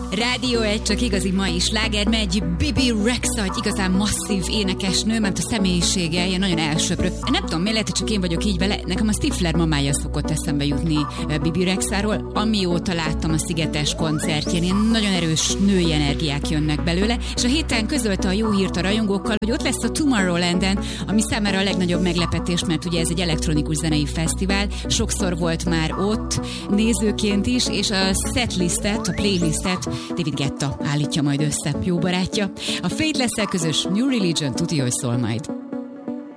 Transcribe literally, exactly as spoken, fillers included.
Rádió egy, csak igazi mai sláger megy. Bibi Rexha, egy igazán masszív énekesnő, mert a személyisége ilyen nagyon elsöprő. Nem tudom, miért lehet, hogy csak én vagyok így vele. Nekem a Stifler mamája szokott eszembe jutni Bibi Rexháról. Amióta láttam a Szigetes koncertjén, ilyen nagyon erős női energiák jönnek belőle, és a héten közölte a jó hírt a rajongókkal, hogy ott lesz a Tomorrowlanden, ami számára a legnagyobb meglepetés, mert ugye ez egy elektronikus zenei fesztivál. Sokszor volt már ott nézőként is, és a setlistet, a playlistet David Guetta állítja majd össze, jó barátja. A Faithless-szel közös New Religion tuti, hogy szól majd.